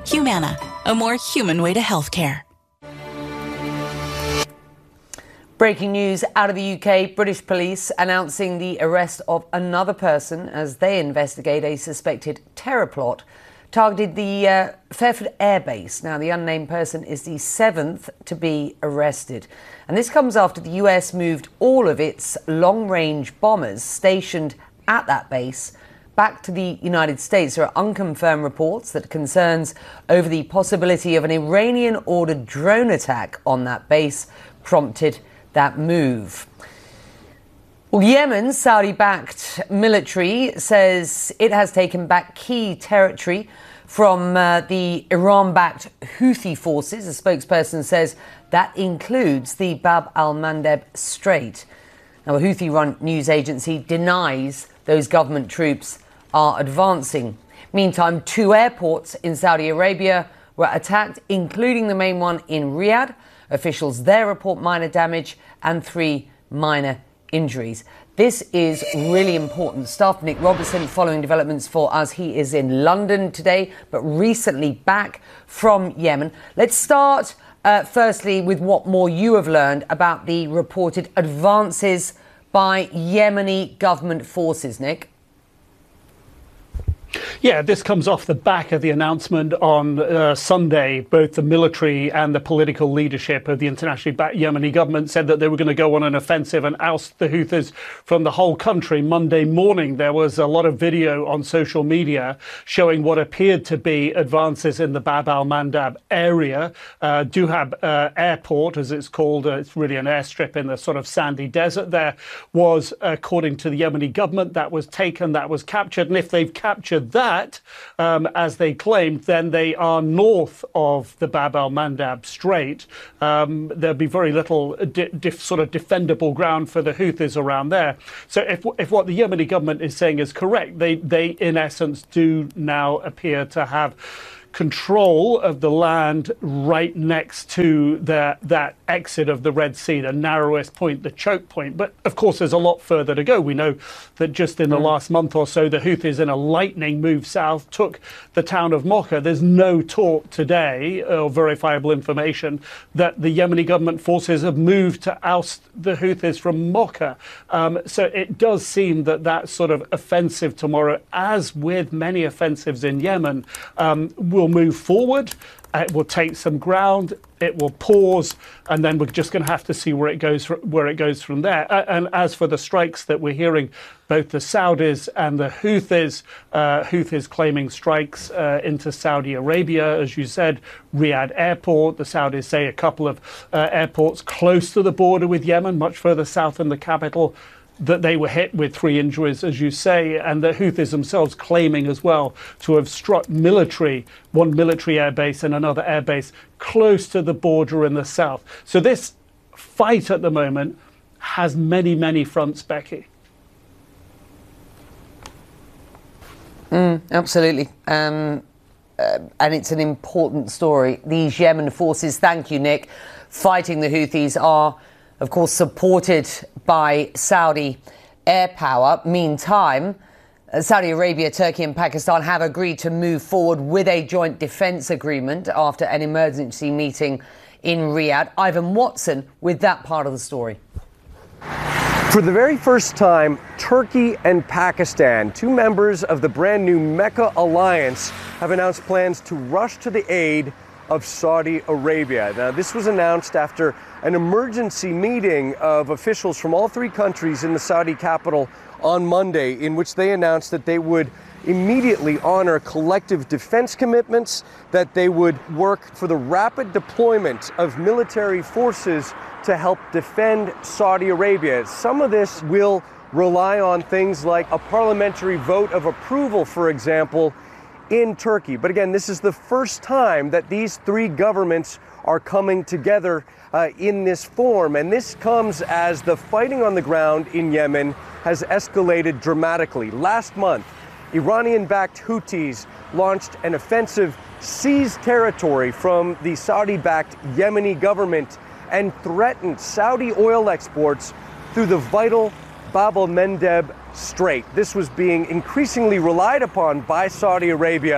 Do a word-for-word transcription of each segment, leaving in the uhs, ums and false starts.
Humana, a more human way to healthcare. Breaking news out of the U K, British police announcing the arrest of another person as they investigate a suspected terror plot targeted the uh, Fairford Air Base. Now, the unnamed person is the seventh to be arrested. And this comes after the U S moved all of its long-range bombers stationed at that base back to the United States. There are unconfirmed reports that concerns over the possibility of an Iranian-ordered drone attack on that base prompted that move. Well, Yemen's Saudi-backed military says it has taken back key territory from uh, the Iran-backed Houthi forces. A spokesperson says that includes the Bab al-Mandeb Strait. Now, a Houthi-run news agency denies those government troops are advancing. Meantime, two airports in Saudi Arabia were attacked, including the main one in Riyadh. Officials there report minor damage and three minor injuries. This is really important stuff. Nick Robertson following developments for us. He is in London today, but recently back from Yemen. Let's start uh, firstly with what more you have learned about the reported advances by Yemeni government forces, Nick. Yeah, this comes off the back of the announcement on uh, Sunday. Both the military and the political leadership of the internationally backed Yemeni government said that they were going to go on an offensive and oust the Houthis from the whole country. Monday morning, there was a lot of video on social media showing what appeared to be advances in the Bab al-Mandab area. Uh, Duhab uh, Airport, as it's called, uh, it's really an airstrip in the sort of sandy desert there, was, according to the Yemeni government, that was taken, that was captured. And if they've captured that, um, as they claimed, then they are north of the Bab al-Mandab Strait. Um, there'll be very little di- dif- sort of defendable ground for the Houthis around there. So if, if what the Yemeni government is saying is correct, they, they in essence do now appear to have control of the land right next to the, that exit of the Red Sea, the narrowest point, the choke point. But of course, there's a lot further to go. We know that just in the mm. last month or so, the Houthis, in a lightning move south, took the town of Mocha. There's no talk today, or verifiable information, that the Yemeni government forces have moved to oust the Houthis from Mocha. Um, so it does seem that that sort of offensive tomorrow, as with many offensives in Yemen, um, will move forward. It will take some ground. It will pause, and then we're just going to have to see where it goes. Where it goes from there. And as for the strikes that we're hearing, both the Saudis and the Houthis, uh, Houthis claiming strikes uh, into Saudi Arabia, as you said, Riyadh Airport. The Saudis say a couple of uh, airports close to the border with Yemen, much further south than the capital, that they were hit with three injuries, as you say, and the Houthis themselves claiming as well to have struck military, one military airbase and another airbase close to the border in the south. So this fight at the moment has many, many fronts, Becky. Mm, absolutely. Um, uh, and it's an important story. These Yemen forces, thank you, Nick, fighting the Houthis are, of course, supported by Saudi air power. Meantime, Saudi Arabia, Turkey and Pakistan have agreed to move forward with a joint defence agreement after an emergency meeting in Riyadh. Ivan Watson with that part of the story. For the very first time, Turkey and Pakistan, two members of the brand new Mecca alliance, have announced plans to rush to the aid of Saudi Arabia. Now, this was announced after an emergency meeting of officials from all three countries in the Saudi capital on Monday, in which they announced that they would immediately honor collective defense commitments, that they would work for the rapid deployment of military forces to help defend Saudi Arabia. Some of this will rely on things like a parliamentary vote of approval, for example, in Turkey. But again, this is the first time that these three governments are coming together uh, in this form. And this comes as the fighting on the ground in Yemen has escalated dramatically. Last month, Iranian-backed Houthis launched an offensive, seized territory from the Saudi-backed Yemeni government, and threatened Saudi oil exports through the vital Bab al-Mandeb Strait. This was being increasingly relied upon by Saudi Arabia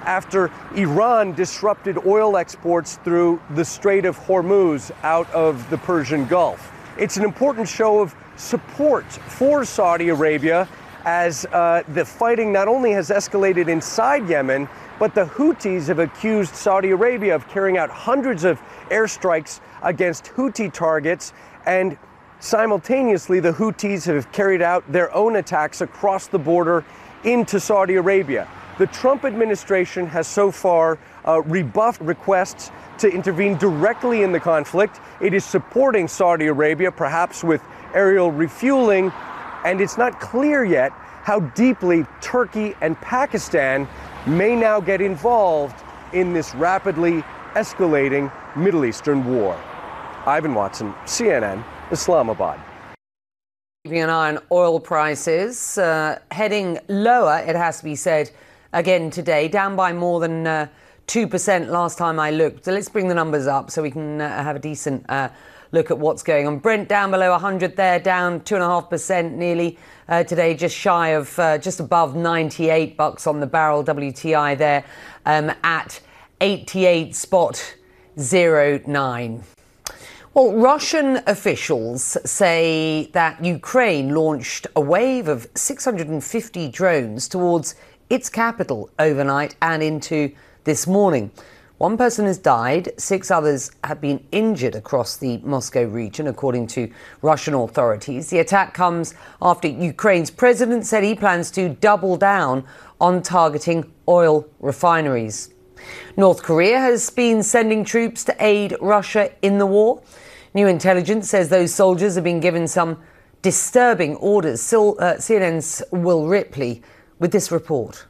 after Iran disrupted oil exports through the Strait of Hormuz out of the Persian Gulf. It's an important show of support for Saudi Arabia as uh, the fighting not only has escalated inside Yemen, but the Houthis have accused Saudi Arabia of carrying out hundreds of airstrikes against Houthi targets, and simultaneously the Houthis have carried out their own attacks across the border into Saudi Arabia. The Trump administration has so far uh, rebuffed requests to intervene directly in the conflict. It is supporting Saudi Arabia, perhaps with aerial refueling, and it's not clear yet how deeply Turkey and Pakistan may now get involved in this rapidly escalating Middle Eastern war. Ivan Watson, C N N, Islamabad. Keeping an eye on oil prices, uh, heading lower, it has to be said, again today, down by more than uh, two percent last time I looked. So let's bring the numbers up so we can uh, have a decent uh, look at what's going on. Brent down below one hundred there, down two point five percent nearly uh, today, just shy of, uh, just above ninety-eight bucks on the barrel. W T I there um, at eighty-eight spot zero nine. Well, Russian officials say that Ukraine launched a wave of six hundred fifty drones towards its capital overnight and into this morning. One person has died, six others have been injured across the Moscow region, according to Russian authorities. The attack comes after Ukraine's president said he plans to double down on targeting oil refineries. North Korea has been sending troops to aid Russia in the war. New intelligence says those soldiers have been given some disturbing orders. So, uh, C N N's Will Ripley with this report.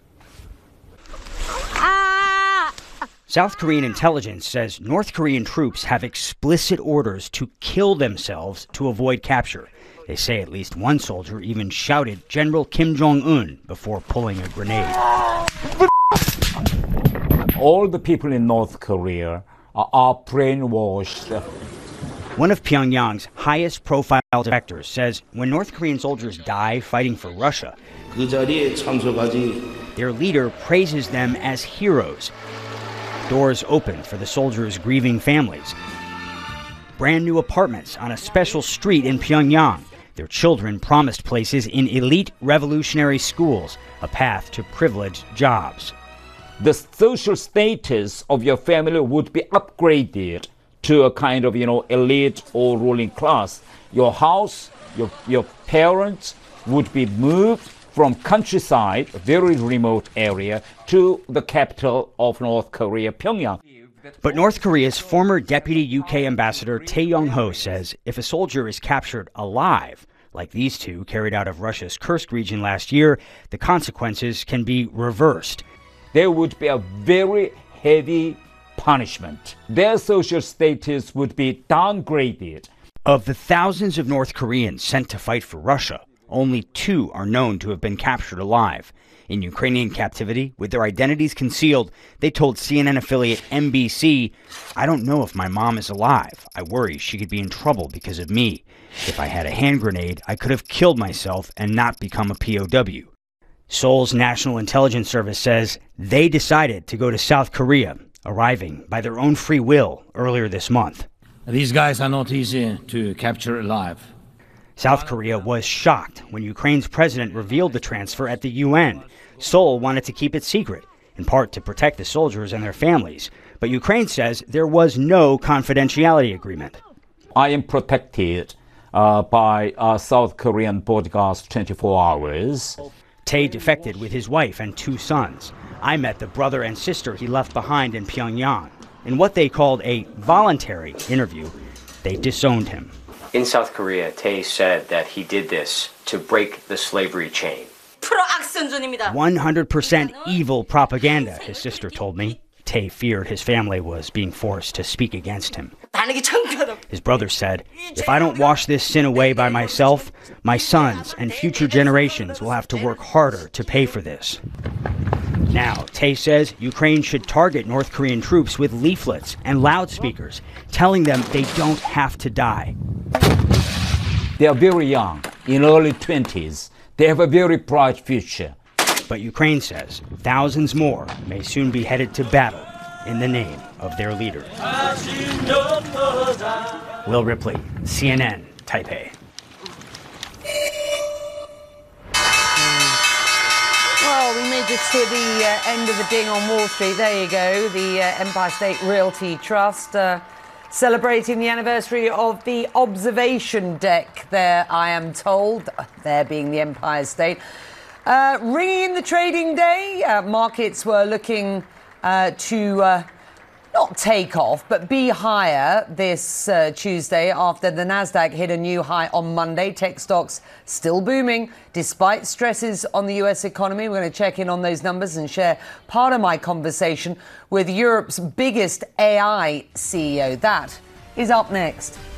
South Korean intelligence says North Korean troops have explicit orders to kill themselves to avoid capture. They say at least one soldier even shouted General Kim Jong-un before pulling a grenade. All the people in North Korea are, are brainwashed. One of Pyongyang's highest profile defectors says when North Korean soldiers die fighting for Russia, their leader praises them as heroes. Doors open for the soldiers' grieving families. Brand new apartments on a special street in Pyongyang. Their children promised places in elite revolutionary schools, a path to privileged jobs. The social status of your family would be upgraded to a kind of, you know, elite or ruling class. Your house, your, your parents would be moved from countryside, a very remote area, to the capital of North Korea, Pyongyang. But North Korea's former deputy U K ambassador Tae Yong-ho says if a soldier is captured alive, like these two carried out of Russia's Kursk region last year, the consequences can be reversed. There would be a very heavy punishment. Their social status would be downgraded. Of the thousands of North Koreans sent to fight for Russia, only two are known to have been captured alive. In Ukrainian captivity, with their identities concealed, they told C N N affiliate N B C, "I don't know if my mom is alive. I worry she could be in trouble because of me. If I had a hand grenade, I could have killed myself and not become a P O W." Seoul's National Intelligence Service says they decided to go to South Korea, arriving by their own free will earlier this month. These guys are not easy to capture alive. South Korea was shocked when Ukraine's president revealed the transfer at the U N. Seoul wanted to keep it secret, in part to protect the soldiers and their families. But Ukraine says there was no confidentiality agreement. I am protected uh, by uh, South Korean bodyguards twenty-four hours. Tae defected with his wife and two sons. I met the brother and sister he left behind in Pyongyang. In what they called a voluntary interview, they disowned him. In South Korea, Tae said that he did this to break the slavery chain. one hundred percent evil propaganda, his sister told me. Tae feared his family was being forced to speak against him. His brother said, "If I don't wash this sin away by myself, my sons and future generations will have to work harder to pay for this." Now, Tae says Ukraine should target North Korean troops with leaflets and loudspeakers, telling them they don't have to die. They are very young, in early twenties. They have a very bright future. But Ukraine says thousands more may soon be headed to battle in the name of their leader. Will Ripley, C N N, Taipei. Well, we may just hear the uh, end of the ding on Wall Street. There you go. The uh, Empire State Realty Trust uh, celebrating the anniversary of the observation deck there, I am told. There being the Empire State. Uh, ringing in the trading day, uh, markets were looking uh, to uh, not take off, but be higher this uh, Tuesday after the Nasdaq hit a new high on Monday. Tech stocks still booming despite stresses on the U S economy. We're going to check in on those numbers and share part of my conversation with Europe's biggest A I C E O. That is up next.